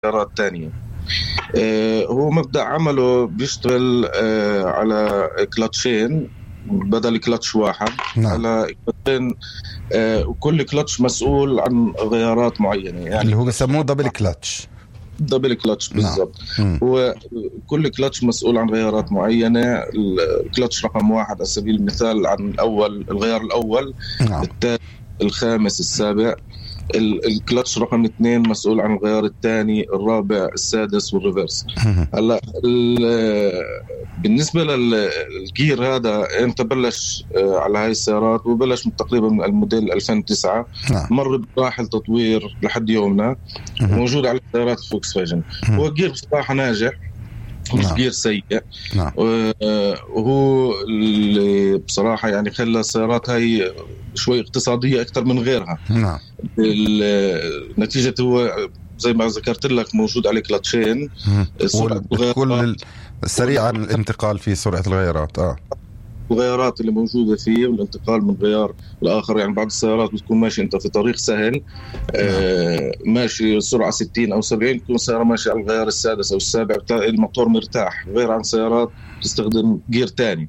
سيارات تانية. هو مبدأ عمله بيشتغل على كلاتشين بدل كلاتش واحد. نعم. على كلاتشين، وكل كلاتش مسؤول عن غيارات معينة، يعني اللي هو بسموه دبل كلاتش. دبل كلاتش بالضبط. نعم. هو كل كلاتش مسؤول عن غيارات معينة. الكلاتش رقم 1 على سبيل المثال عن الأول، الغيار الأول، نعم. الثالث، الخامس، السابع. الكلاتش رقم 2 مسؤول عن الغيار الثاني، الرابع، السادس، والريفرس. هلا بالنسبة للجير هذا انت بلش على هاي السيارات، وبلش تقريبا من الموديل 2009. نعم. مر بمراحل تطوير لحد يومنا، موجود على سيارات فولكس فاجن. هو جير بصراحة ناجح، مش نعم. جير سيء. نعم. وهو اللي بصراحة يعني خلى السيارات هاي شوي اقتصادية أكثر من غيرها. نعم. النتيجة هو زي ما ذكرت لك موجود عليه كلاتشين، كل سريع الانتقال في سرعة الغيارات. الغيارات اللي موجودة فيه والانتقال من غيار لآخر. يعني بعض السيارات بتكون ماشي أنت في طريق سهل، ماشي سرعة 60 أو 70، تكون سيارة ماشي على الغيار السادس أو السابع، الموتور مرتاح، غير عن سيارات تستخدم جير تاني.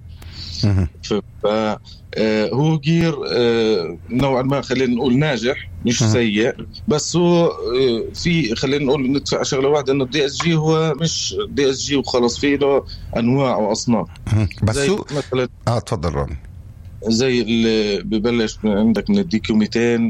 هو جير نوعا ما خلينا نقول ناجح، مش سيء. بس هو في خلينا نقول ندفع شغله واحده، انه الدي اس جي هو مش دي اس جي وخلص، فيه له انواع واصناف. بس مثلا تفضل رامي. زي اللي ببلش عندك من الدي كيو 200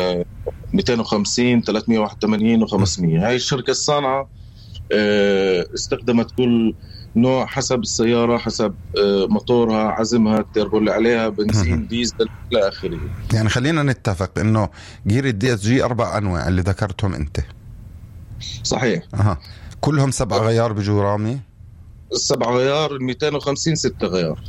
250 381 و500. هاي الشركه الصانعه استخدمت كل نوع حسب السيارة، حسب موتورها، عزمها، التيربو اللي عليها، بنزين، ديزل، إلى آخره. يعني خلينا نتفق إنه جير الدي اس جي 4 أنواع اللي ذكرتهم أنت. صحيح. كلهم 7 غيار بجو رامي؟ 7 غيار، 250 6 غيار.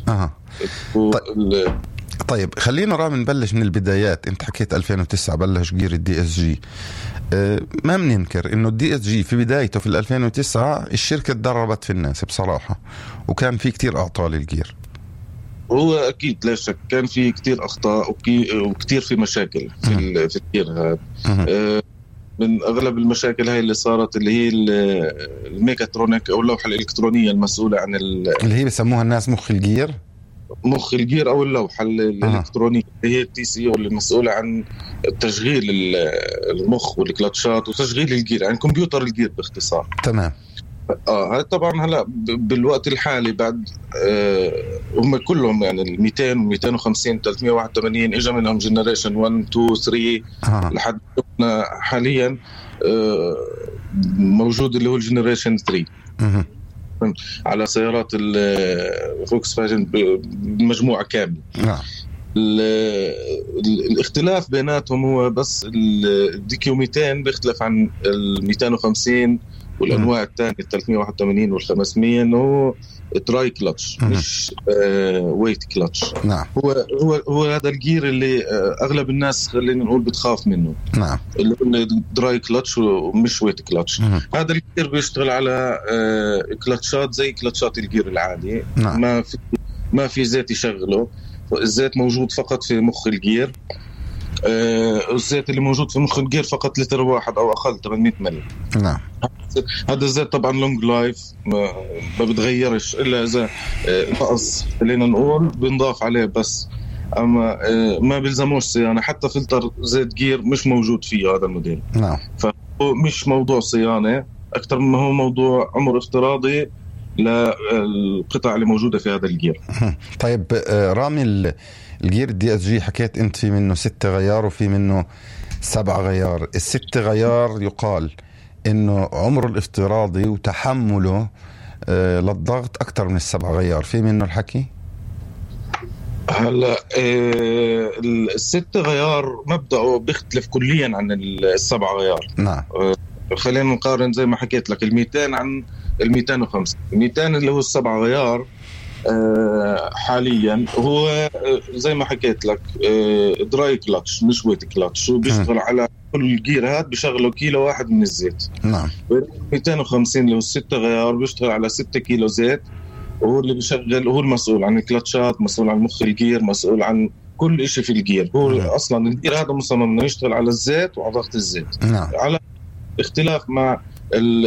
طيب خلينا رامي نبلش من البدايات. أنت حكيت 2009 بلش جير الدي اس جي. ما بننكر انه الدي اس جي في بدايته في 2009 الشركة تدربت في الناس بصراحة، وكان في كتير اعطال الجير. هو اكيد لا شك كان في كتير اخطاء وكتير في مشاكل في الجير هذا. من اغلب المشاكل هاي اللي صارت اللي هي الميكاترونيك او اللوحة الالكترونية المسؤولة عن اللي هي بسموها الناس مخ الجير او اللوحه الالكترونيه اللي هي التي سي او اللي مسؤوله عن تشغيل المخ والكلاتشات وتشغيل الجير، يعني كمبيوتر الجير باختصار. تمام. هاي طبعا هلا بالوقت الحالي بعد هم كلهم يعني ال 200 250 381 اجى منهم جنريشن 1 2 3 لحد حاليا موجود اللي هو الجنريشن 3 على سيارات الفولكس فاجن بمجموعة كاملة. نعم. الاختلاف بيناتهم هو بس الدي كيو 200 بيختلف عن ال 250 والأنواع الثانية 381 وال 500 إنه تراي كلاتش مش ويت كلاتش. نعم. هو هذا الجير اللي أغلب الناس خلينا نقول بتخاف منه. نعم. اللي هو دراي كلاتش ومش ويت كلاتش. هذا الجير بيشتغل على كلاتشات زي كلاتشات الجير العادي. نعم. ما في زيت يشغله، الزيت موجود فقط في مخ الجير. الزيت اللي موجود في مخ الجير فقط لتر واحد أو أقل 800 ملي. نعم. هذا الزيت طبعا لونج لايف ما بتغيرش إلا إذا نقص خلينا نقول بنضاف عليه بس، أما ما بيلزموش صيانة. حتى فلتر زيت جير مش موجود فيه هذا الموديل. نعم. فهو مش موضوع صيانة أكثر ما هو موضوع عمر افتراضي للقطع اللي موجودة في هذا الجير. طيب رامي، الجير الدي اس جي حكيت انت في منه 6 غيار وفي منه 7 غيار. ال6 غيار يقال انه عمره الافتراضي وتحمله للضغط اكثر من ال7 غيار، في منه الحكي؟ هلا ال6 غيار مبدأه بيختلف كليا عن ال7 غيار. نعم. خلينا نقارن زي ما حكيت لك 200 عن 250. 200 اللي هو 7 غيار حاليا هو زي ما حكيت لك دراي كلاتش مش ويت كلاتش، وبيشتغل على كل جير هاد بشغله كيلو واحد من الزيت. نعم. 250 اللي هو 6 غيار بيشتغل على 6 كيلو زيت، وهو اللي بيشغل، هو المسؤول عن الكلاتشات، مسؤول عن مخ الجير، مسؤول عن كل إشي في الجير. هو أصلا الجير هذا مصمم إنه يشتغل على الزيت وعلى ضغط الزيت. نعم. على اختلاف مع